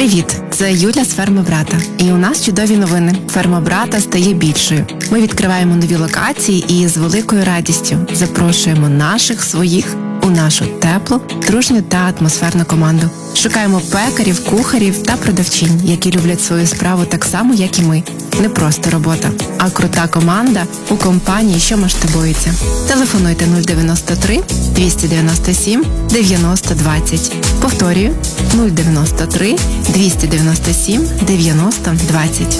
Привіт! Це Юля з «Ферми брата». І у нас чудові новини. «Ферма брата» стає більшою. Ми відкриваємо нові локації і з великою радістю запрошуємо наших, своїх у нашу теплу, дружню та атмосферну команду. Шукаємо пекарів, кухарів та продавчинь, які люблять свою справу так само, як і ми. Не просто робота, а крута команда у компанії, що масштабується. Телефонуйте 093 297 90 20. Повторюю, 093 297 90 20.